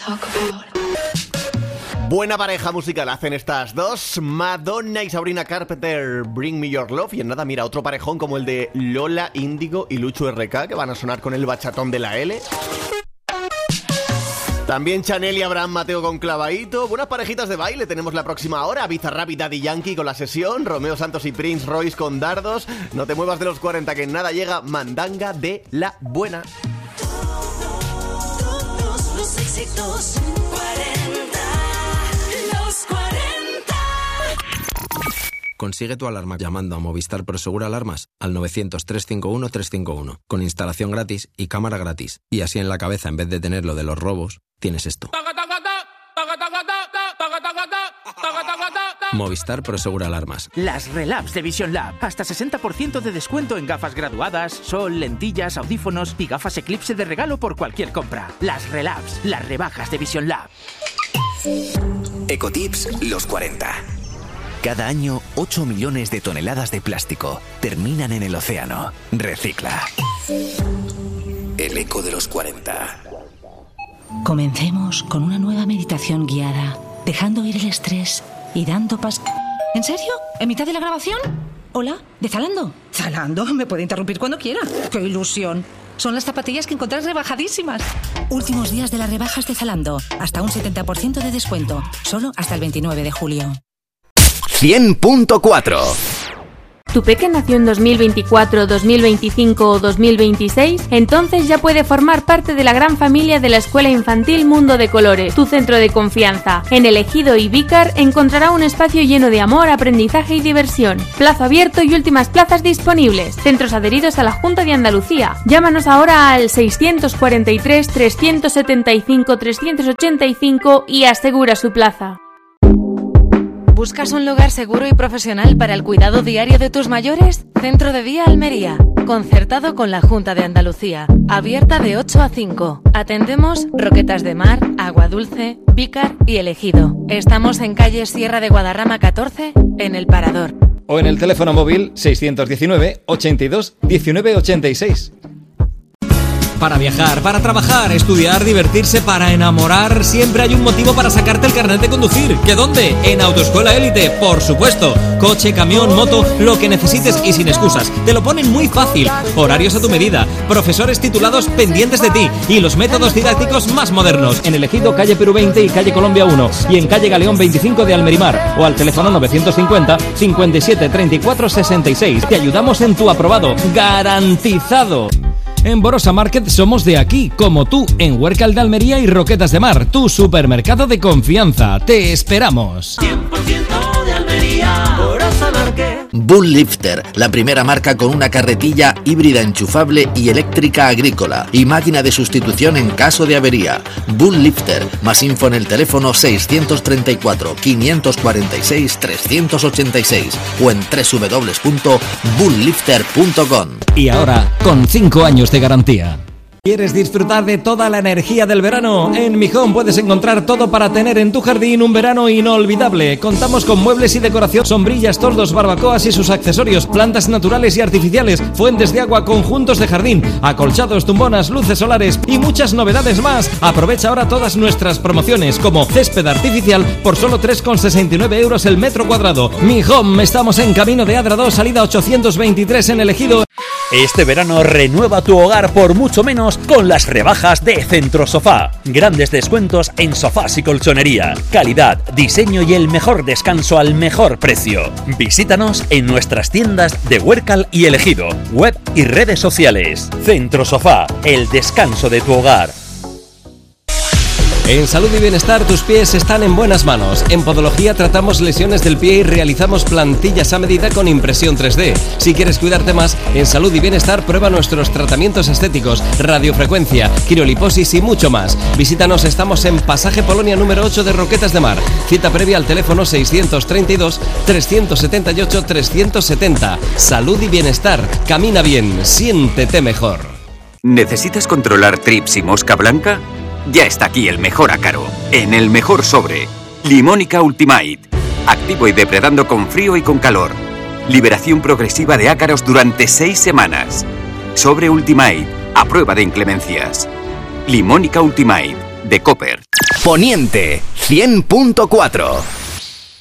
Buena pareja musical hacen estas dos, Madonna y Sabrina Carpenter, Bring Me Your Love. Y en nada, mira, otro parejón como el de Lola Índigo y Lucho RK, que van a sonar con el bachatón de la L. También Chanel y Abraham Mateo con Clavadito. Buenas parejitas de baile tenemos la próxima hora. Bizarrap y Daddy Yankee con La Sesión, Romeo Santos y Prince Royce con Dardos. No te muevas de los 40, que en nada llega Mandanga de la Buena. Todos los éxitos 40, los 40. Consigue tu alarma llamando a Movistar Prosegur Alarmas al 900-351-351, con instalación gratis y cámara gratis. Y así en la cabeza, en vez de tener lo de los robos, tienes esto. Movistar Prosegur Alarmas. Las Relabs de Vision Lab. Hasta 60% de descuento en gafas graduadas, sol, lentillas, audífonos y gafas Eclipse de regalo por cualquier compra. Las Relabs, las rebajas de Vision Lab. Ecotips los 40. Cada año, 8 millones de toneladas de plástico terminan en el océano. Recicla. El eco de los 40. Comencemos con una nueva meditación guiada, dejando ir el estrés y dando paso... ¿En serio? ¿En mitad de la grabación? ¿Hola? ¿De Zalando? ¿Zalando? Me puede interrumpir cuando quiera. ¡Qué ilusión! Son las zapatillas que encontrás rebajadísimas. Últimos días de las rebajas de Zalando. Hasta un 70% de descuento. Solo hasta el 29 de julio. 100.4. ¿Tu peque nació en 2024, 2025 o 2026? Entonces ya puede formar parte de la gran familia de la Escuela Infantil Mundo de Colores, tu centro de confianza. En El Ejido y Vícar encontrará un espacio lleno de amor, aprendizaje y diversión. Plazo abierto y últimas plazas disponibles. Centros adheridos a la Junta de Andalucía. Llámanos ahora al 643 375 385 y asegura su plaza. ¿Buscas un lugar seguro y profesional para el cuidado diario de tus mayores? Centro de Día Almería, concertado con la Junta de Andalucía, abierta de 8 a 5. Atendemos Roquetas de Mar, Agua Dulce, Vícar y El Ejido. Estamos en calle Sierra de Guadarrama 14, en El Parador. O en el teléfono móvil 619 82 19 86. Para viajar, para trabajar, estudiar, divertirse, para enamorar, siempre hay un motivo para sacarte el carnet de conducir. ¿Que dónde? En Autoescuela Élite, por supuesto. Coche, camión, moto, lo que necesites y sin excusas. Te lo ponen muy fácil. Horarios a tu medida, profesores titulados pendientes de ti y los métodos didácticos más modernos. En El Ejido, calle Perú 20 y calle Colombia 1. Y en calle Galeón 25 de Almerimar. O al teléfono 950 57 34 66. Te ayudamos en tu aprobado. ¡Garantizado! En Borosa Market somos de aquí, como tú, en Huércal de Almería y Roquetas de Mar, tu supermercado de confianza. ¡Te esperamos! 100% de Almería, Borosa Market. Bull Lifter, la primera marca con una carretilla híbrida enchufable y eléctrica agrícola y máquina de sustitución en caso de avería. Bull Lifter, más info en el teléfono 634 546 386 o en www.bulllifter.com. Y ahora, con 5 años de garantía. ¿Quieres disfrutar de toda la energía del verano? En Mijón puedes encontrar todo para tener en tu jardín un verano inolvidable. Contamos con muebles y decoración, sombrillas, toldos, barbacoas y sus accesorios, plantas naturales y artificiales, fuentes de agua, conjuntos de jardín, acolchados, tumbonas, luces solares y muchas novedades más. Aprovecha ahora todas nuestras promociones, como césped artificial por solo 3,69 euros el metro cuadrado. Mijón, estamos en Camino de Adra 2, salida 823 en El Ejido. Este verano renueva tu hogar por mucho menos con las rebajas de Centro Sofá. Grandes descuentos en sofás y colchonería. Calidad, diseño y el mejor descanso al mejor precio. Visítanos en nuestras tiendas de Huércal y El Ejido, web y redes sociales. Centro Sofá, el descanso de tu hogar. En Salud y Bienestar tus pies están en buenas manos. En Podología tratamos lesiones del pie y realizamos plantillas a medida con impresión 3D. Si quieres cuidarte más, en Salud y Bienestar prueba nuestros tratamientos estéticos, radiofrecuencia, crioliposis y mucho más. Visítanos, estamos en Pasaje Polonia número 8 de Roquetas de Mar. Cita previa al teléfono 632 378 370. Salud y Bienestar. Camina bien, siéntete mejor. ¿Necesitas controlar trips y mosca blanca? Ya está aquí el mejor ácaro, en el mejor sobre. Limónica Ultimate. Activo y depredando con frío y con calor. Liberación progresiva de ácaros durante 6 semanas. Sobre Ultimate, a prueba de inclemencias. Limónica Ultimate, de Copper. Poniente 100.4.